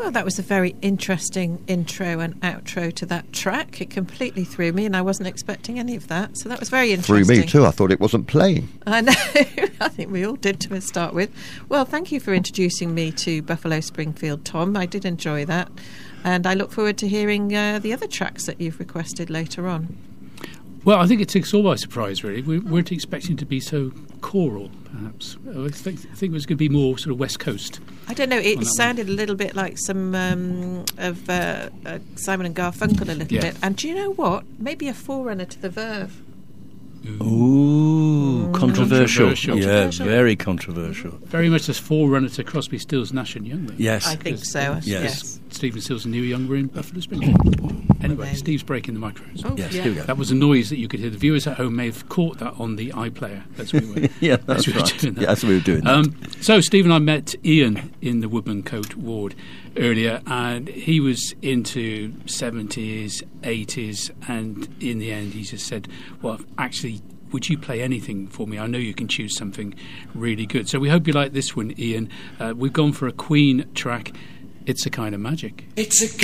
Well, that was a very interesting intro and outro to that track. It completely threw me, and I wasn't expecting any of that. So that was very interesting. Threw me too. I thought it wasn't playing. I know. I think we all did to start with. Well, thank you for introducing me to Buffalo Springfield, Tom. I did enjoy that. And I look forward to hearing the other tracks that you've requested later on. Well, I think it took us all by surprise, really. We weren't expecting to be so choral, perhaps. I think it was going to be more sort of West Coast. I don't know, it sounded a little bit like some of Simon and Garfunkel a little bit. And do you know what? Maybe a forerunner to the Verve. Ooh, controversial. Yeah, very controversial. Very much a forerunner to Crosby, Stills, Nash and Young. Yes. I think so, yes. Stephen Stills and Neil Young were in Buffalo Springfield. Anyway, Steve's breaking the microphones. Oh, yes, here we go. That was a noise that you could hear. The viewers at home may have caught that on the iPlayer. That's what we were, yeah, that's right. Yeah, that's what we were doing. So Steve and I met Ian in the Woodmancote ward earlier, and he was into 70s, 80s, and in the end he just said, well, actually, would you play anything for me? I know you can choose something really good. So we hope you like this one, Ian. We've gone for a Queen track, It's a Kind of Magic. It's a